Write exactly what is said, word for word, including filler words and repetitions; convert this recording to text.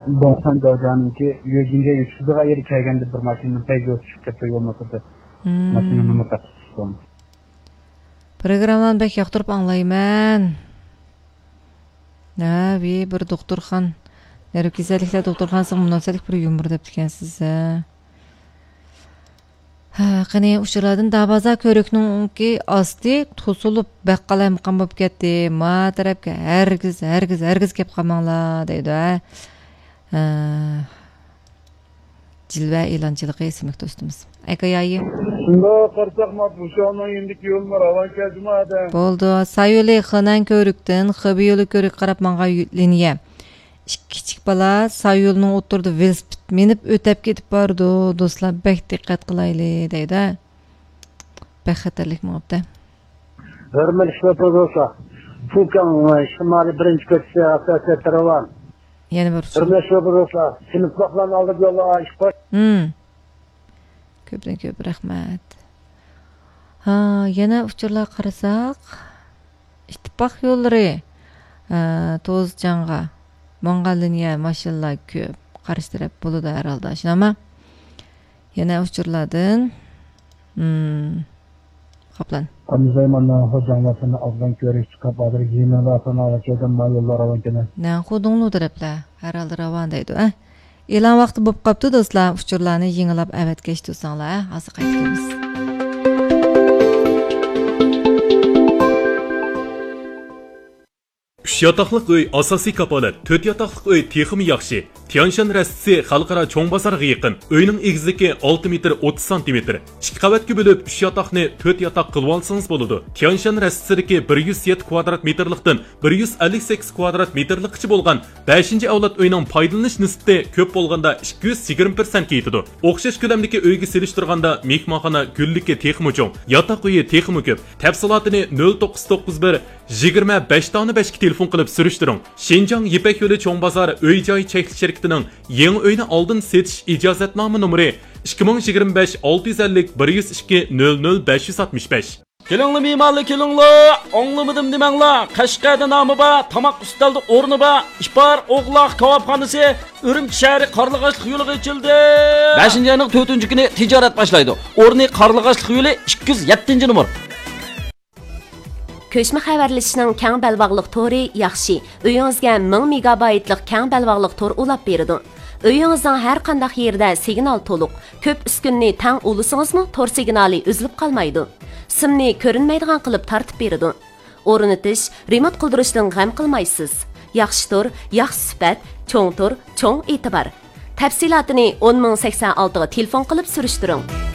doksan dört'ünki yüzünce yüzsüzlüğe yeri kelgende bir maşının peygamber çıkıp olmasıdır. Maşının mutlaka. Programdan bek yoqtirib anglayman. Na, bir bir doktorxon, nöro kasalliklar doktorxonasi munosabatlik bir yumur deb ekansiz. Ha, qani uchradan dabaza ko'rikningki osti to'silib baqqalay muqam bo'lib ketdi. Ma tarafga hargiz, hargiz, hargiz kelib qolmanglar deydi. Ha. Cilve eğlenceli isimli dostumuz. Aykayayi. Şunda qarsak mat bu şanın yendik yol var avan kazmada. Boldu. Sayılı xanan körükten, xıbi yolu körük qarab manga liniye. Kichik bala sayılının oturdu velosiped minib ötep ketip bardı. Dostlar bek diqqat qilayli deydi. Bek xatarlik mabda. Hörmeli şöpözosa. Fukan şimali birinci kötüsü asası taravan. Yeni bir uçur. Hörmeli şöpözosa. Sınıflaklarını aldık yolla iş baş. Hmm. Köpden köp rahmat. Ha, yana uçurlar qarasak, ittifoq yo'llari To'zjanga Mong'oliya mashallah ko'p qarashtirib bo'ladi herhalde. Shunami? Yana uçurlardan hmm. Qaplan. Anizaymandan hocamlarını azdan görüş çıkıp adır giyimler sana alışadan mayollar avan kene. Ne xudunglu diraplar. Herhalde ravan deydi. Eh? E'lon vaqti bo'lib qopti do'stlar. Uchurlarni yengilab avatga eshitsanlar, hozir qaytamiz. uch yotoqliq uy asosiy kapolat, to'rt yotoqliq uy texmi yaxshi. Tianshan rastisi xalqaro cho'ng bozorga yaqin. Uyning egizligi olti metr o'ttiz santimetr. ikki qavatga bo'lib uch yotoqni to'rt yotoq qilib olsangiz bo'ladi. Tianshan rastisidagi bir yuz yetti kvadrat metrlikdan bir yuz ellik sakkiz kvadrat metrlikcha bo'lgan beshinchi avlod uyning foydalanish nisbati ko'p bo'lganda ikki yuz yigirma persent yetadi. O'xshash ko'lamdagi uyga selishtirganda mehmonxona gullikka texmi cho'ng, yotoq uyi texmi ko'p. Tafsilotini nol to'qqiz to'qqiz bir yigirma besh besh ga telefon qilib surishtiring. Shinjang Yipak yo'li cho'ng bozor uy-joy cheklik yangi uyni oldin setish ijozatnoma nomeri ikki ming yigirma besh olti yuz ellik bir yuz ikki nol nol besh yuz oltmish besh. Kelingli me'morlar, kelinglar. Anglamadim demanglar. Qashqarda nomi bor, tomoq ustaldi o'rni bor. Ishbor O'g'loq kebabxonasi Urumchi shahri Qarlig'ashliq yo'liga ochildi. beshinchi oyning to'rtinchi kuni tijorat boshlaydi. O'rni Qarlig'ashliq yo'li ikki yuz yettinchi numar. Ko'chma xabarlashishning keng balbog'liq to'ri yaxshi. Uyingizga ming megabaytlik keng balbog'liq to'r ulab beradi. Uyingizning har qanday yerda signal to'liq. Ko'p uskunni tang ulusingizmi to'r signali uzilib qolmaydi. Simni ko'rinmaydigan qilib tartib beradi. O'rnatish, remont qildirishdan g'am qilmaysiz. Yaxshi to'r, yaxshi sifat, cho'ng to'r, cho'ng e'tibor. Tafsilotini o'n ming sakson olti ga telefon qilib surishtiring.